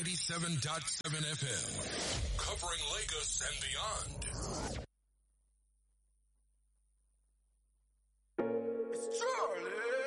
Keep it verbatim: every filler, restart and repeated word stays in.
ninety-seven point seven F M. Covering Lagos and beyond. It's Charlie.